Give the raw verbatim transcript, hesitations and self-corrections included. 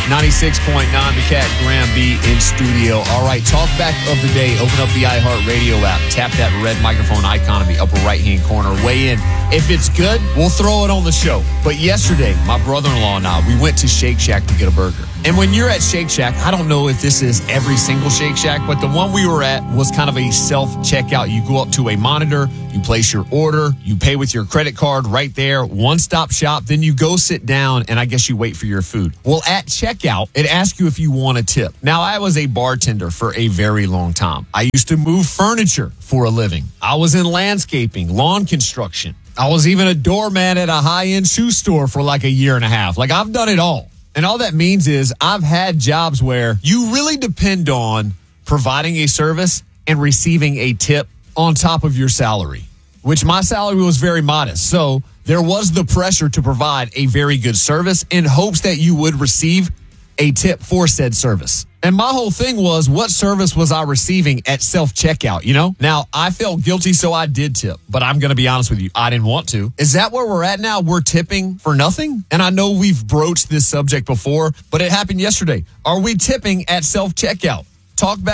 ninety-six point nine, the Cat Graham B in studio. All right, talk back of the day. Open up the iHeartRadio app. Tap that red microphone icon in the upper right-hand corner. Weigh in. If it's good, we'll throw it on the show. But yesterday, my brother-in-law and I, we went to Shake Shack to get a burger. And when you're at Shake Shack, I don't know if this is every single Shake Shack, but the one we were at was kind of a self-checkout. You go up to a monitor, you place your order, you pay with your credit card right there, one-stop shop, then you go sit down, and I guess you wait for your food. Well, at checkout, it asks you if you want a tip. Now, I was a bartender for a very long time. I used to move furniture for a living. I was in landscaping, lawn construction. I was even a doorman at a high-end shoe store for like a year and a half. Like, I've done it all. And all that means is I've had jobs where you really depend on providing a service and receiving a tip on top of your salary, which my salary was very modest. So there was the pressure to provide a very good service in hopes that you would receive a tip for said service. And my whole thing was, what service was I receiving at self-checkout, you know? Now, I felt guilty, so I did tip. But I'm going to be honest with you, I didn't want to. Is that where we're at now? We're tipping for nothing? And I know we've broached this subject before, but it happened yesterday. Are we tipping at self-checkout? Talk back.